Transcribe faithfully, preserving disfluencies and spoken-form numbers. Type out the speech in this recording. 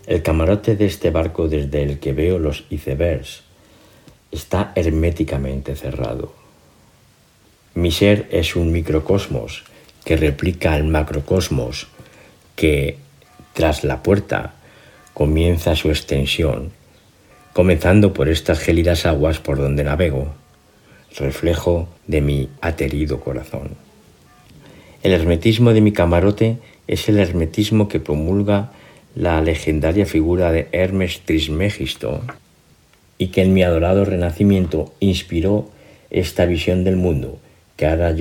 El camarote de este barco desde el que veo los icebergs está herméticamente cerrado. Mi ser es un microcosmos que replica el macrocosmos que, tras la puerta, comienza su extensión, comenzando por estas gélidas aguas por donde navego, reflejo de mi aterido corazón. El hermetismo de mi camarote es el hermetismo que promulga la legendaria figura de Hermes Trismegisto y que en mi adorado renacimiento inspiró esta visión del mundo que ahora yo